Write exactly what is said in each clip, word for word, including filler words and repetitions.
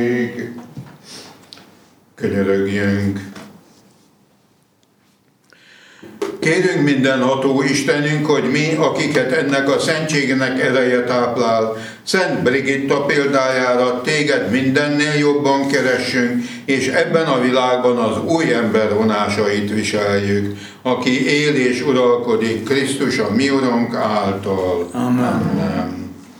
Könyörögjünk. Kérünk mindenható Istenünk, hogy mi, akiket ennek a szentségnek ereje táplál, Szent Brigitta példájára téged mindennél jobban keressünk, és ebben a világban az új ember vonásait viseljük, aki él és uralkodik Krisztus a mi Urunk által. Amen. Amen.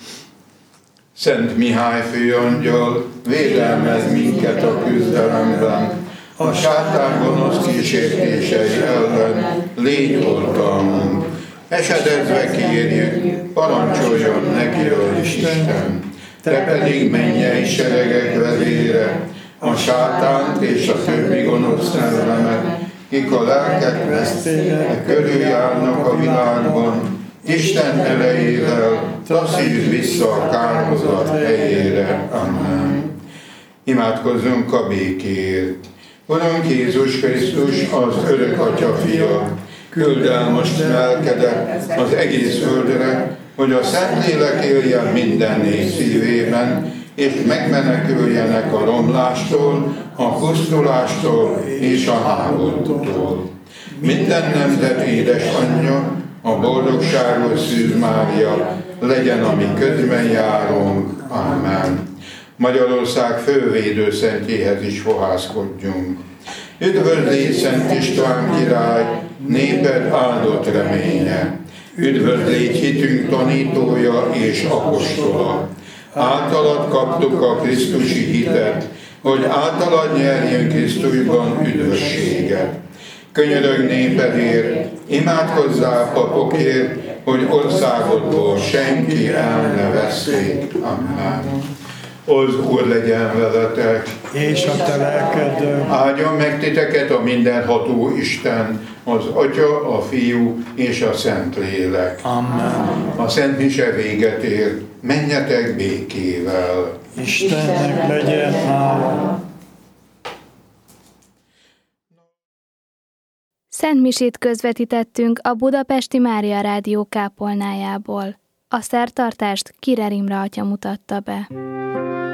Szent Mihály főangyal, védelmezz minket a küzdelemben, a sátán gonosz kísértései ellen légy oltalmunk. Esedezve kérjük, parancsoljon neki az Isten. Te pedig mennyei seregek vezére, a sátánt és a többi gonosz szellemet, kik a lelket vesztélyek körüljárnak a világban, Isten erejével taszítsd vissza a kárhozat helyére. Amen. Imádkozzunk a békéért. Urunk Jézus Krisztus, az örök Atya fia, küld el most lelkedet az egész földre, hogy a Szentlélek éljen minden nép szívében, és megmeneküljenek a romlástól, a pusztulástól és a háborútól. Minden nemzet édesanyja, a boldogságos Szűz Mária, legyen a mi közben járunk. Amen. Magyarország fővédőszentjéhez is fohászkodjunk. Üdvözlégy Szent István király, néped áldott reménye. Üdvözlégy hitünk tanítója és apostola. Általad kaptuk a krisztusi hitet, hogy általad nyerjünk Krisztusban üdvösséget. Könyörög népedért, imádkozzál papokért, hogy országodból senki el ne veszék. Amen. Az Úr legyen veletek, és a te lelkeddel. Áldjon meg titeket a mindenható Isten, az Atya, a Fiú és a Szentlélek. Amen. A Szent Mise véget ér, menjetek békével. Istennek legyen hála. Szent misét közvetítettünk a Budapesti Mária Rádió kápolnájából. A szertartást Kirer Imre atya mutatta be.